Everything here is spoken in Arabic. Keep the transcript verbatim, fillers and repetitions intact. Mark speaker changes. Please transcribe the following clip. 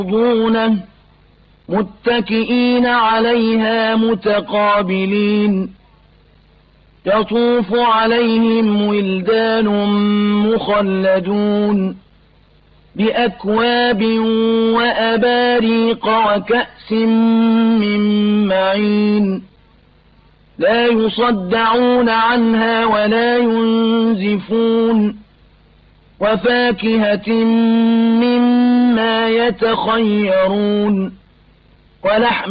Speaker 1: يرضونه متكئين عليها متقابلين يطوف عليهم ولدان مخلدون بأكواب وأباريق وكأس من معين لا يصدعون عنها ولا ينزفون وفاكهة مما يتخيرون ولحم